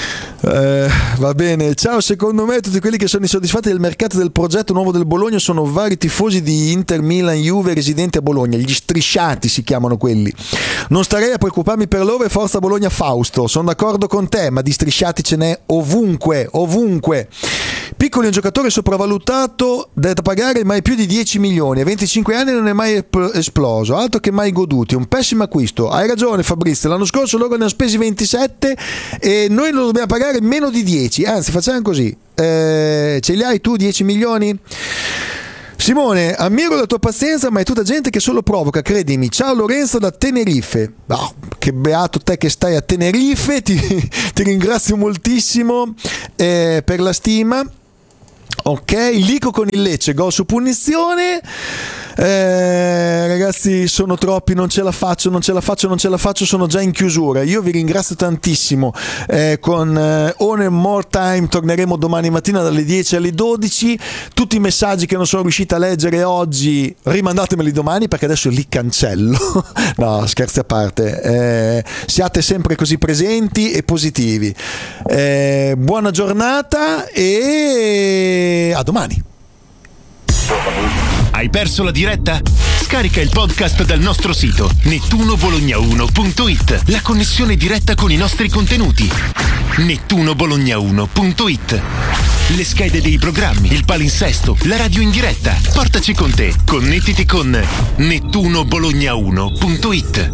Va bene, ciao. Secondo me tutti quelli che sono insoddisfatti del mercato del progetto nuovo del Bologna sono vari tifosi di Inter, Milan, Juve residenti a Bologna, gli strisciati si chiamano quelli. Non starei a preoccuparmi per loro e forza Bologna Fausto, sono d'accordo con te, ma di strisciati ce n'è ovunque. Piccoli è un giocatore sopravvalutato da pagare mai più di 10 milioni, a 25 anni non è mai esploso, altro che mai goduti, un pessimo acquisto. Hai ragione Fabrizio, l'anno scorso loro ne hanno spesi 27 e noi lo dobbiamo pagare meno di 10, anzi facciamo così, ce li hai tu 10 milioni? Simone, ammiro la tua pazienza, ma è tutta gente che solo provoca, credimi. Ciao Lorenzo da Tenerife. Oh, che beato te che stai a Tenerife, ti ringrazio moltissimo per la stima. Ok, Lico con il Lecce, gol su punizione. Ragazzi, sono troppi, non ce la faccio, sono già in chiusura. Io vi ringrazio tantissimo. Con On More Time torneremo domani mattina dalle 10 alle 12. Tutti i messaggi che non sono riuscito a leggere oggi rimandatemeli domani, perché adesso li cancello. No, scherzi a parte, siate sempre così presenti e positivi. Buona giornata e a domani. Hai perso la diretta? Scarica il podcast dal nostro sito nettunobologna1.it. La connessione diretta con i nostri contenuti. nettunobologna1.it. Le schede dei programmi, il palinsesto, la radio in diretta. Portaci con te. Connettiti con nettunobologna1.it.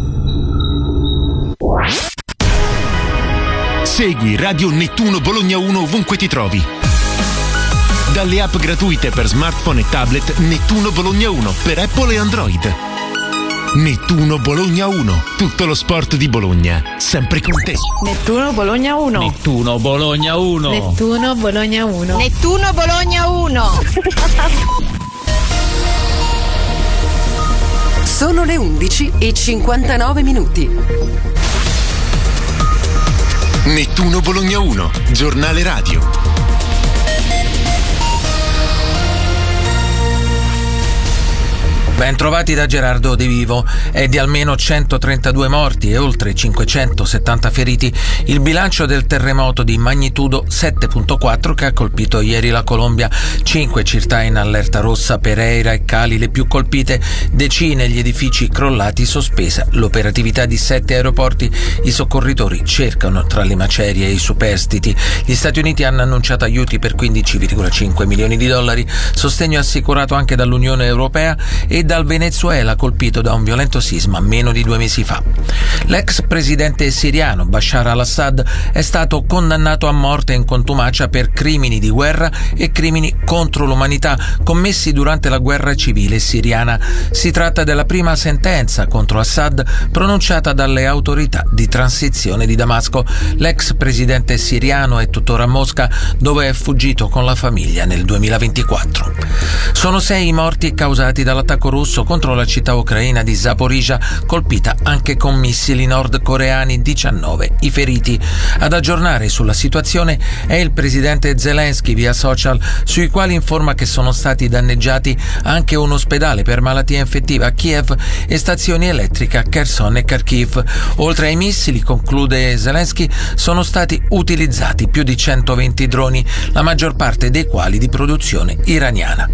Segui Radio Nettuno Bologna 1 ovunque ti trovi. Dalle app gratuite per smartphone e tablet Nettuno Bologna 1 per Apple e Android. Nettuno Bologna 1, tutto lo sport di Bologna, sempre con te. Nettuno Bologna 1. Nettuno Bologna 1. Nettuno Bologna 1. Nettuno Bologna 1. Sono le 11:59. Nettuno Bologna 1, giornale radio. Ben trovati da Gerardo De Vivo. È di almeno 132 morti e oltre 570 feriti il bilancio del terremoto di magnitudo 7.4 che ha colpito ieri la Colombia. 5 città in allerta rossa, Pereira e Cali le più colpite, decine gli edifici crollati, sospesa l'operatività di 7 aeroporti. I soccorritori cercano tra le macerie e i superstiti. Gli Stati Uniti hanno annunciato aiuti per 15,5 milioni di dollari, sostegno assicurato anche dall'Unione Europea e dal Venezuela, colpito da un violento sisma meno di 2 mesi fa. L'ex presidente siriano Bashar al-Assad è stato condannato a morte in contumacia per crimini di guerra e crimini contro l'umanità commessi durante la guerra civile siriana. Si tratta della prima sentenza contro Assad pronunciata dalle autorità di transizione di Damasco. L'ex presidente siriano è tuttora a Mosca, dove è fuggito con la famiglia nel 2024. Sono 6 i morti causati dall'attacco russo contro la città ucraina di Zaporizhzhia, colpita anche con missili nordcoreani. 19 i feriti. Ad aggiornare sulla situazione è il presidente Zelensky via social, sui quali informa che sono stati danneggiati anche un ospedale per malattia infettiva a Kiev e stazioni elettriche a Kherson e Kharkiv. Oltre ai missili, conclude Zelensky, sono stati utilizzati più di 120 droni, la maggior parte dei quali di produzione iraniana.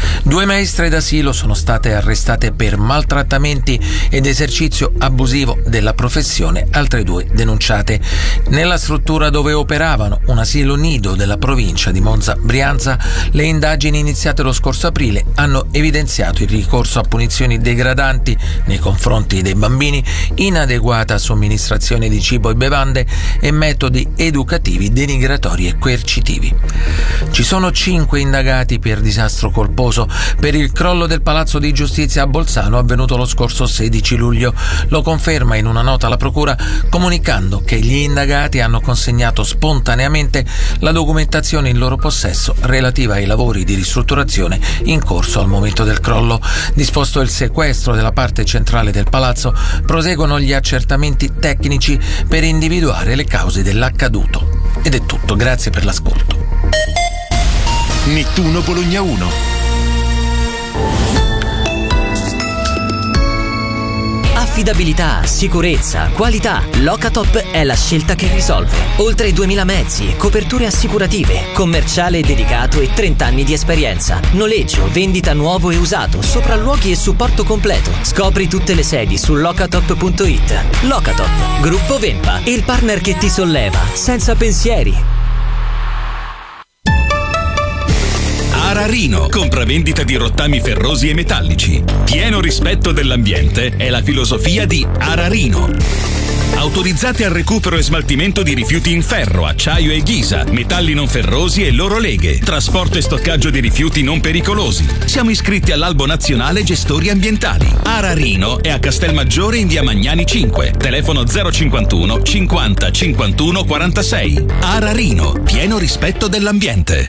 2 maestre d'asilo sono state arrestate per maltrattamenti ed esercizio abusivo della professione, altre 2 denunciate. Nella struttura dove operavano, un asilo nido della provincia di Monza Brianza, le indagini iniziate lo scorso aprile hanno evidenziato il ricorso a punizioni degradanti nei confronti dei bambini, inadeguata somministrazione di cibo e bevande e metodi educativi denigratori e coercitivi. Ci sono 5 indagati per disastro colposo per il crollo del Palazzo di Giustizia a Bolzano avvenuto lo scorso 16 luglio. Lo conferma in una nota la procura, comunicando che gli indagati hanno consegnato spontaneamente la documentazione in loro possesso relativa ai lavori di ristrutturazione in corso al momento del crollo. Disposto il sequestro della parte centrale del palazzo, proseguono gli accertamenti tecnici per individuare le cause dell'accaduto. Ed è tutto, grazie per l'ascolto. Nettuno Bologna 1. Affidabilità, sicurezza, qualità. Locatop è la scelta che risolve. Oltre 2000 mezzi, coperture assicurative, commerciale dedicato e 30 anni di esperienza. Noleggio, vendita nuovo e usato, sopralluoghi e supporto completo. Scopri tutte le sedi su locatop.it. Locatop, gruppo Vempa, il partner che ti solleva, senza pensieri. Ararino, compravendita di rottami ferrosi e metallici. Pieno rispetto dell'ambiente è la filosofia di Ararino. Autorizzati al recupero e smaltimento di rifiuti in ferro, acciaio e ghisa, metalli non ferrosi e loro leghe, trasporto e stoccaggio di rifiuti non pericolosi. Siamo iscritti all'Albo Nazionale Gestori Ambientali. Ararino è a Castelmaggiore in via Magnani 5. Telefono 051 50 51 46. Ararino, pieno rispetto dell'ambiente.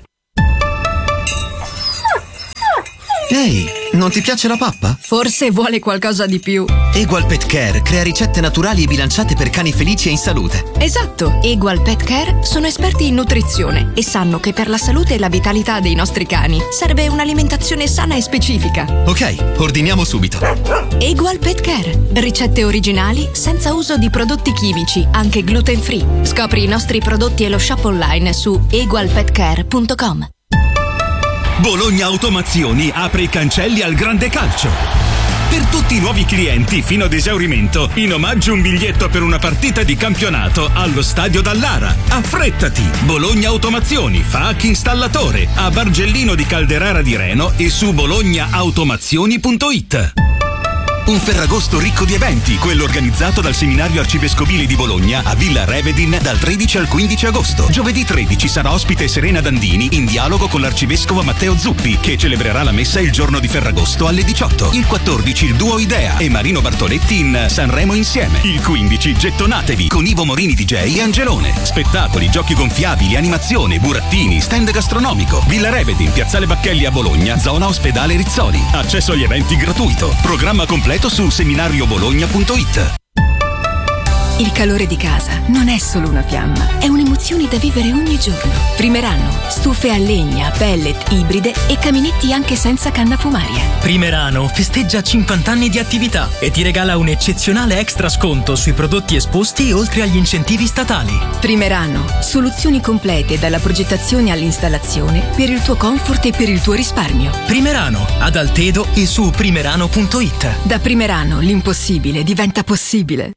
Ehi, non ti piace la pappa? Forse vuole qualcosa di più. Egual Pet Care crea ricette naturali e bilanciate per cani felici e in salute. Esatto, Egual Pet Care sono esperti in nutrizione e sanno che per la salute e la vitalità dei nostri cani serve un'alimentazione sana e specifica. Ok, ordiniamo subito. Egual Pet Care, ricette originali senza uso di prodotti chimici, anche gluten free. Scopri i nostri prodotti e lo shop online su egualpetcare.com. Bologna Automazioni apre i cancelli al grande calcio. Per tutti i nuovi clienti fino ad esaurimento, in omaggio un biglietto per una partita di campionato allo stadio Dallara. Affrettati! Bologna Automazioni fa anche installatore a Bargellino di Calderara di Reno e su bolognaautomazioni.it. Un Ferragosto ricco di eventi, quello organizzato dal Seminario Arcivescovile di Bologna a Villa Revedin dal 13 al 15 agosto. Giovedì 13 sarà ospite Serena Dandini in dialogo con l'arcivescovo Matteo Zuppi, che celebrerà la messa il giorno di Ferragosto alle 18. Il 14 il duo Idea e Marino Bartoletti in Sanremo insieme. Il 15 gettonatevi con Ivo Morini DJ e Angelone. Spettacoli, giochi gonfiabili, animazione, burattini, stand gastronomico. Villa Revedin, Piazzale Bacchelli a Bologna, zona Ospedale Rizzoli. Accesso agli eventi gratuito. Programma completo su seminariobologna.it. Il calore di casa non è solo una fiamma, è un'emozione da vivere ogni giorno. Primerano, stufe a legna, pellet, ibride e caminetti anche senza canna fumaria. Primerano festeggia 50 anni di attività e ti regala un eccezionale extra sconto sui prodotti esposti oltre agli incentivi statali. Primerano, soluzioni complete dalla progettazione all'installazione per il tuo comfort e per il tuo risparmio. Primerano, ad Altedo e su primerano.it. Da Primerano l'impossibile diventa possibile.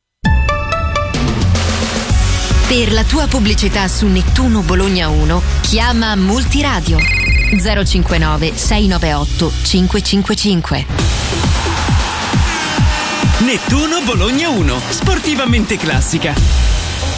Per la tua pubblicità su Nettuno Bologna 1, chiama Multiradio 059 698 555. Nettuno Bologna 1, sportivamente classica.